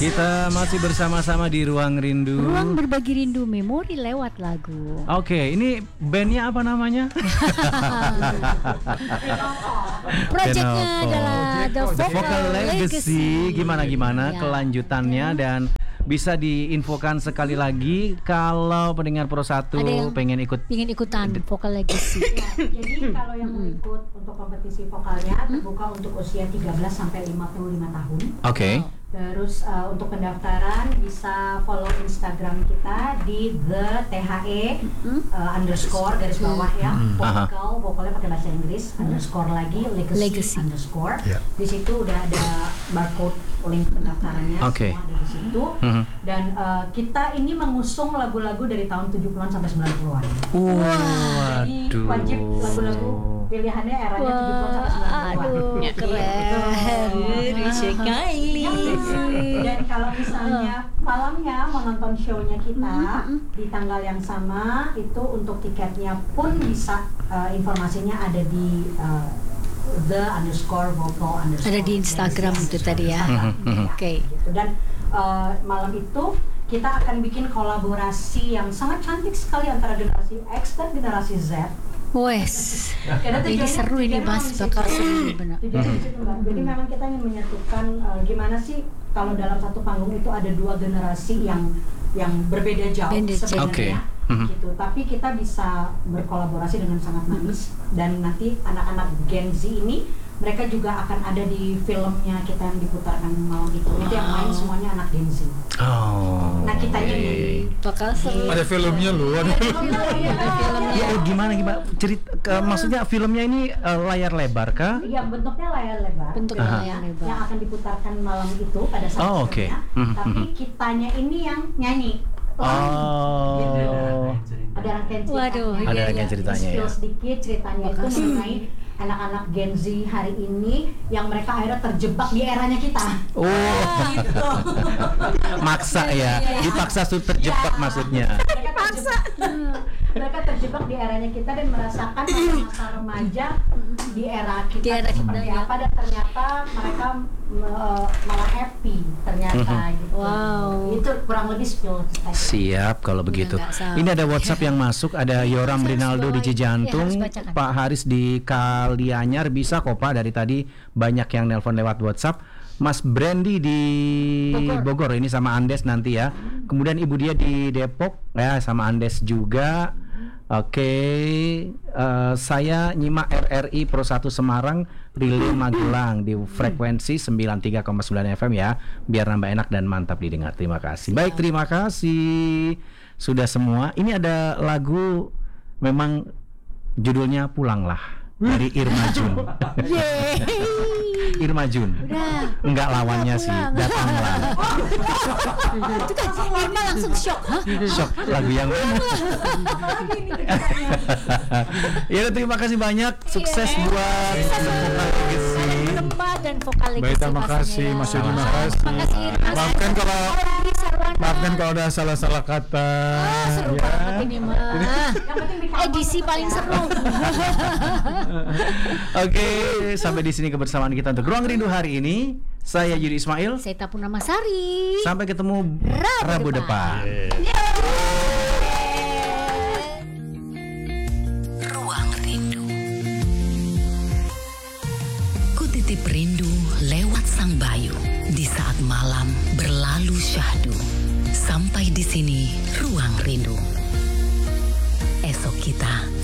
Kita masih bersama-sama di Ruang Rindu. Ruang berbagi rindu memori lewat lagu. Oke, ini bandnya apa namanya? Proyeknya adalah The Vocal Legacy. Gimana Ya. kelanjutannya dan bisa diinfokan sekali lagi kalau pendengar Pro 1 Ada yang pengen ikut. Ingin ikutan Vocal Legacy. Jadi kalau yang mau ikut untuk kompetisi vokalnya terbuka untuk usia 13 sampai 55 tahun. Oke. Terus untuk pendaftaran bisa follow Instagram kita di _underscore garis bawah ya. Vokalnya pakai bahasa Inggris underscore lagi legacy. underscore. Di situ udah ada barcode link pendaftarannya Oke. semua ada di situ. Dan kita ini mengusung lagu-lagu dari tahun 70-an sampai 90-an. Jadi wajib lagu-lagu pilihannya eranya 70-an sampai 90-an. Keren sekali. Dan kalau misalnya malamnya mau nonton show-nya kita di tanggal yang sama, itu untuk tiketnya pun bisa informasinya ada di _vocal_. Ada di Instagram itu tadi ya. Oke. Gitu. Dan malam itu kita akan bikin kolaborasi yang sangat cantik sekali antara generasi X dan generasi Z. Wes. Karena Ini seru ini Mas, bakal seru benar. Tujuannya di situ, Mbak. Jadi memang kita ingin menyatukan gimana sih kalau dalam satu panggung itu ada dua generasi yang berbeda jauh sebenarnya. Gitu. Tapi kita bisa berkolaborasi dengan sangat manis dan nanti anak-anak Gen Z ini mereka juga akan ada di filmnya kita yang diputarkan malam itu. Itu yang main semuanya anak Gen Z. Oh. Nah kitanya nih Bakal seru. Ada filmnya loh. Ya, gimana cerita maksudnya filmnya ini layar lebar kah? Iya, bentuknya layar lebar. Bentuknya Filmnya layar lebar. yang akan diputarkan malam itu pada saat Oh, oke. filmnya. Tapi kitanya ini yang nyanyi. Oh. Ada rangkaian ceritanya. Waduh, Ada rangkaian ceritanya ya. Spill sedikit ceritanya itu mengenai anak-anak Gen Z hari ini yang mereka akhirnya terjebak di eranya kita. Oh. Gitu. Maksa ya. Dipaksa terjebak Ya. maksudnya. Mereka terjebak di eranya kita dan merasakan masa remaja di era kita. Di era kita, seperti ya. apa, dan ternyata mereka malah happy ternyata gitu. Wow. Itu kurang lebih spill kita. Siap kalau begitu. nggak salah. Ini ada WhatsApp yang masuk, ada Yoram Harus Rinaldo di bawain. Cijantung, Iya, harus bacakan. Pak Haris di Kalianyar, bisa kok Pak, dari tadi banyak yang nelpon lewat WhatsApp. Mas Brandy di Bogor ini sama Andes nanti ya. Kemudian Ibu dia di Depok ya sama Andes juga. Oke, saya nyimak RRI Pro 1 Semarang, Relay Magelang di frekuensi 93,9 FM ya, biar nambah enak dan mantap didengar. Terima kasih. Baik, terima kasih. Sudah semua. Ini ada lagu memang judulnya Pulanglah dari Irma Jun. Irma Jun. Udah. Enggak lawannya sih, Datanglah. Itu kan Irma langsung shock. Hah? Shock lagu yang mana? Ya, terima kasih banyak. Sukses buat Vocal Legacy. Tempat dan Vocal Legacy. Baik, terima kasih Mas Yudi, terima kasih. Makasih Irma. Maafkan kalau ada salah-salah kata. Seru Ya. banget ini mah. Edisi paling seru. Oke, sampai di sini kebersamaan kita untuk Ruang Rindu hari ini. Saya Yudi Ismail. Saya Tapuna Masari. Sampai ketemu Rabu Rabu depan. Ruang Rindu. Kutitip rindu lewat sang bayu di saat malam berlalu syahdu. Sampai di sini Ruang Rindu.